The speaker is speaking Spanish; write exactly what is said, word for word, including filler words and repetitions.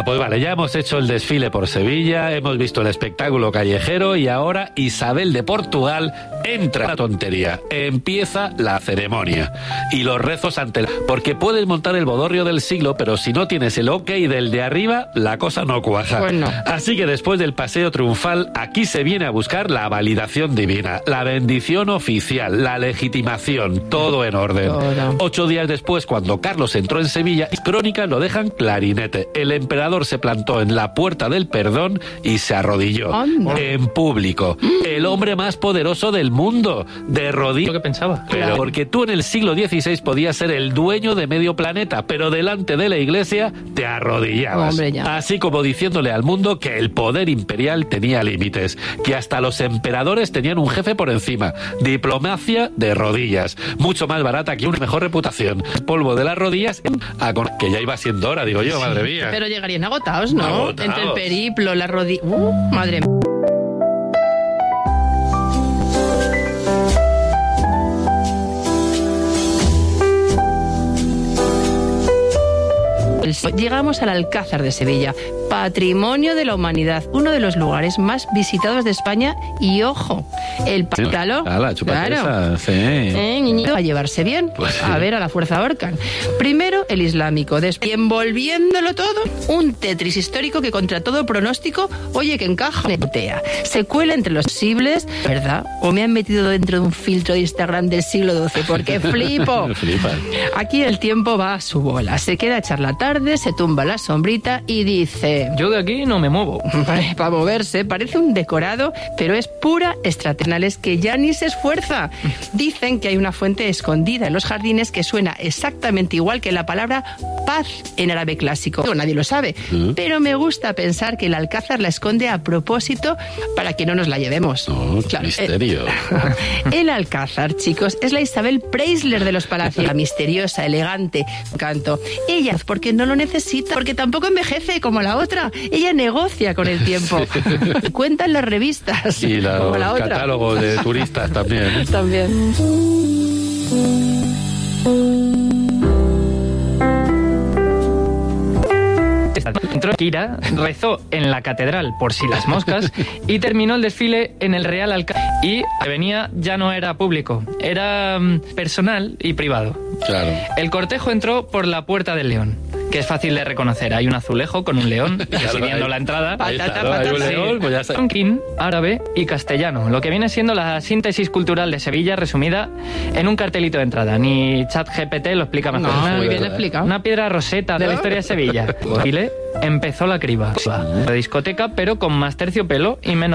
pues vale, ya hemos hecho el desfile por Sevilla, hemos visto el espectáculo callejero y ahora Isabel de Portugal entra a la tontería. Empieza la ceremonia y los rezos ante la... Porque puedes montar el bodorrio del siglo, pero si no tienes el ok del de arriba, la cosa no cuaja. Bueno. Así que después del paseo triunfal, aquí se viene a buscar la validación divina, la bendición oficial, la legitimación, todo en orden. Todo. Ocho días después, cuando Carlos entró en Sevilla, crónicas lo dejan clarinete. El emperador se plantó en la puerta del perdón y se arrodilló. Anda. En público. El hombre más poderoso del mundo, de rodillas. Lo que pensaba. Pero Claro. porque tú en el siglo dieciséis podías ser el dueño de medio planeta, pero delante de la iglesia te arrodillabas. Hombre, ya. Así como diciéndole al mundo que el poder imperial tenía límites, que hasta los emperadores tenían un jefe por encima. Diplomacia de rodillas, mucho más barata que una mejor reputación. Polvo de las rodillas, a con- que ya iba siendo hora, digo yo, madre mía. Pero llegarían agotados, ¿no? Agotados. Entre el periplo, la rodilla... Uh, madre mía. Llegamos al Alcázar de Sevilla, patrimonio de la humanidad, uno de los lugares más visitados de España y, ojo, el pátalo. Ala, chúpate claro. esa, sí. Eh, niñito, a llevarse bien, Pues sí. a ver a la fuerza Orcan. Primero el islámico, después, y envolviéndolo todo, un Tetris histórico que contra todo pronóstico, oye, que encaja, netea, se cuela entre los posibles, ¿verdad? O me han metido dentro de un filtro de Instagram del siglo doce, porque flipo. Flipas. Aquí el tiempo va a su bola, se queda a echar la tarde, se tumba la sombrita y dice... Yo de aquí no me muevo. Para moverse, parece un decorado, pero es pura estrategia. Que ya ni se esfuerza. Dicen que hay una fuente escondida en los jardines que suena exactamente igual que la palabra paz en árabe clásico. No, nadie lo sabe, ¿Mm? pero me gusta pensar que el Alcázar la esconde a propósito para que no nos la llevemos. No, Claro, misterio. El, el Alcázar, chicos, es la Isabel Preisler de los palacios. La misteriosa, elegante, canto. Ella, porque no lo necesita, porque tampoco envejece como la otra. Ella negocia con el tiempo. Cuentan las revistas. Y la, como la los otra. catálogos de turistas también. ¿eh? También. Entró Kira, rezó en la catedral por si las moscas y terminó el desfile en el Real Alcázar. Y que venía ya no era público, era mm, personal y privado. Claro. El cortejo entró por la Puerta del León, que es fácil de reconocer. Hay un azulejo con un león presidiendo ahí- la entrada. Ahí está, Patata, ¿no? Hay un patata. león, pues ya está. Tonkin, árabe y castellano, lo que viene siendo la síntesis cultural de Sevilla resumida en un cartelito de entrada. Ni ChatGPT lo explica mejor. No, Una- muy bien ¿eh? explicado. Una piedra roseta de la historia de Sevilla. Chile empezó la criba. La discoteca, pero con más terciopelo y menos